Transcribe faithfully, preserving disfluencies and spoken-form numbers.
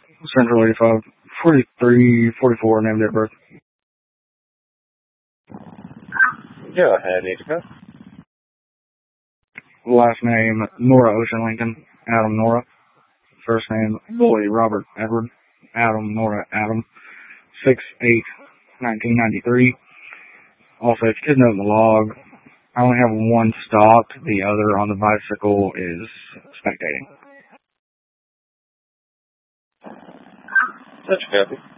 Central eighty-five, forty-three, forty-four, name, date of birth. Go ahead, Atica. Last name, Nora Ocean Lincoln, Adam Nora. First name, Lloyd Robert Edward, Adam Nora Adam, six eight nineteen ninety-three. Also, if you could note in the log, I only have one stopped, the other on the bicycle is spectating. Such a copy.